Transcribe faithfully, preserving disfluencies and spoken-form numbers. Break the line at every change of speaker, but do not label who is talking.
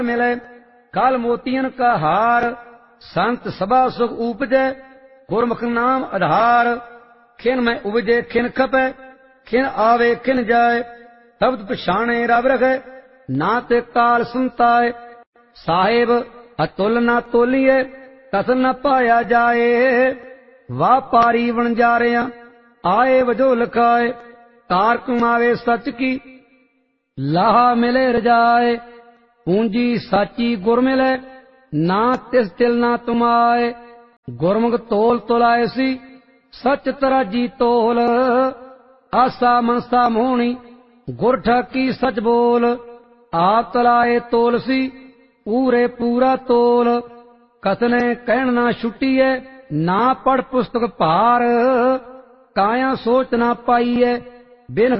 मिले काल मोतियन का हार। संत सभा सुख उपजै गुरमुख नाम आधार। खिन में उपजे खिन खपै खिन आवे खिन जाए। शब्द पछाणे रब रखे ना ते काल संताए। साहेब अतुल ना तोलिए कस न पाया जाए। वापारी वणजारिया आए वजो लखाए। कार कमावे सच की लाहा मिले रजाए। पूंजी साची गुर मिले ना तिस तिल ना तुमाए। गुरमुख तोल तुलाए सी सच तराजी तोल। आसा मनसा मोहनी गुर ठाकी सच बोल। आप तलाए तोल सी पूरे पूरा तोल। कसने कहन ना छुट्टीए ना पढ़ पुस्तक भार। काया सोच ना पाईए बिन